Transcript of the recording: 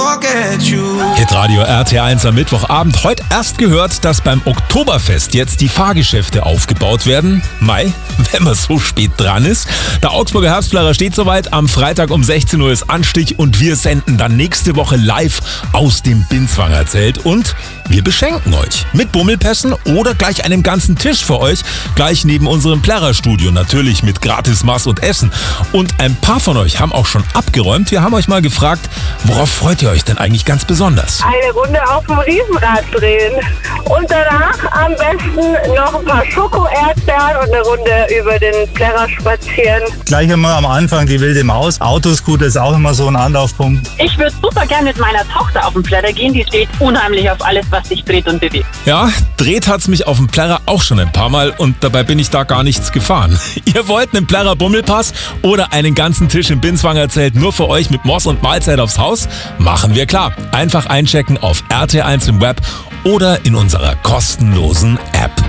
forget you. Hitradio RT1 am Mittwochabend. Heute erst gehört, dass beim Oktoberfest jetzt die Fahrgeschäfte aufgebaut werden. Mai, wenn man so spät dran ist. Der Augsburger Herbstflarer steht soweit. Am Freitag um 16 Uhr ist Anstich und wir senden dann nächste Woche live aus dem Binswanger Zelt. Und wir beschenken euch mit Bummelpässen oder gleich einem ganzen Tisch für euch. Gleich neben unserem Plärrer-Studio. Natürlich mit gratis Maß und Essen. Und ein paar von euch haben auch schon abgeräumt. Wir haben euch mal gefragt, worauf freut ihr euch denn eigentlich ganz besonders? Eine Runde auf dem Riesenrad drehen und danach am besten noch ein paar Schoko-Erdbeeren und eine Runde über den Plärrer spazieren. Gleich immer am Anfang die wilde Maus. Autoscooter ist auch immer so ein Anlaufpunkt. Ich würde super gerne mit meiner Tochter auf den Plärrer gehen. Die steht unheimlich auf alles, was sich dreht und bewegt. Ja, dreht hat's mich auf dem Plärrer auch schon ein paar Mal und dabei bin ich da gar nichts gefahren. Ihr wollt einen Plärrer Bummelpass oder einen ganzen Tisch im Binswanger Zelt nur für euch mit Moss und Mahlzeit aufs Haus? Machen wir klar. Einfach einchecken auf RT1 im Web oder in unserer kostenlosen App.